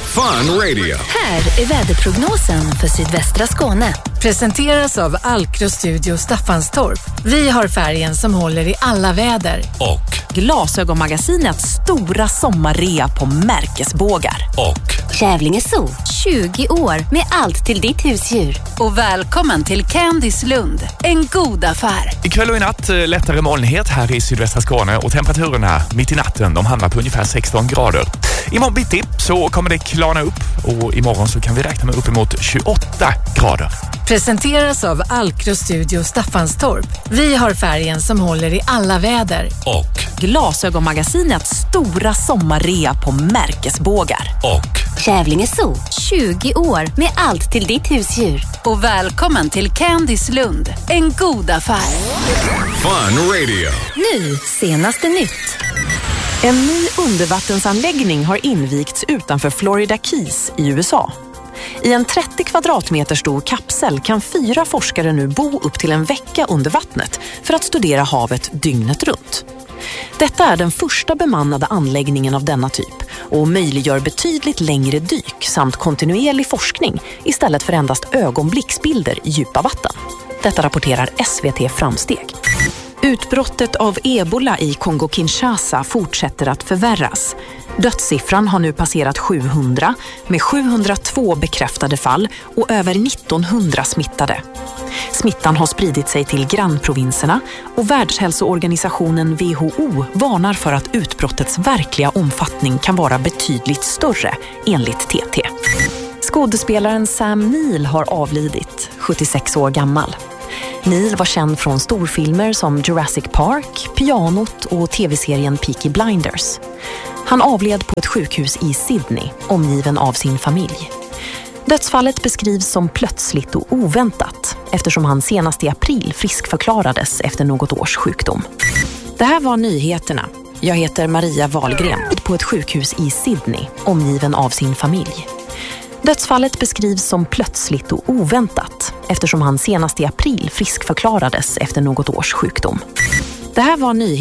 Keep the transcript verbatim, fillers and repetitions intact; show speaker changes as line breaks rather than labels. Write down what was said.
Fun Radio.
Här är väderprognosen för sydvästra Skåne.
Presenteras av Alkro Studio Staffanstorp. Vi har färgen som håller i alla väder.
Och
Glasögonmagasinets stora sommarrea på märkesbågar.
Och
Kävlinge Zoo, tjugo år med allt till ditt husdjur. Och välkommen till Candice Lund, en god affär.
Ikväll och i natt lättare molnighet här i sydvästra Skåne och temperaturerna mitt i natten de hamnar på ungefär sexton grader. Imorgon bitti så kommer det klarna upp och imorgon så kan vi räkna med uppemot tjugoåtta grader.
Presenteras av Alkro Studio Staffanstorp. Vi har färgen som håller i alla väder.
Och
Glasögonmagasinets stora sommarrea på märkesbågar.
Och
Kävlinge Zoo, tjugo år med allt till ditt husdjur. Och välkommen till Candice Lund, en god affär.
Fun Radio.
Nu, senaste nytt.
En ny undervattensanläggning har invigts utanför Florida Keys i U S A. I en trettio kvadratmeter stor kapsel kan fyra forskare nu bo upp till en vecka under vattnet för att studera havet dygnet runt. Detta är den första bemannade anläggningen av denna typ och möjliggör betydligt längre dyk samt kontinuerlig forskning istället för endast ögonblicksbilder i djupa vatten. Detta rapporterar S V T Framsteg. Utbrottet av ebola i Kongo-Kinshasa fortsätter att förvärras. Dödssiffran har nu passerat sjuhundra med sjuhundratvå bekräftade fall och över nittonhundra smittade. Smittan har spridit sig till grannprovinserna och Världshälsoorganisationen W H O varnar för att utbrottets verkliga omfattning kan vara betydligt större, enligt T T. Skådespelaren Sam Neill har avlidit, sjuttiosex år gammal. Neill var känd från storfilmer som Jurassic Park, Pianot och tv-serien Peaky Blinders. Han avled på ett sjukhus i Sydney, omgiven av sin familj. Dödsfallet beskrivs som plötsligt och oväntat eftersom han senast i april friskförklarades efter något års sjukdom. Det här var nyheterna. Jag heter Maria Wahlgren på ett sjukhus i Sydney, omgiven av sin familj. Dödsfallet beskrivs som plötsligt och oväntat eftersom han senast i april friskförklarades efter något års sjukdom. Det här var nyheterna.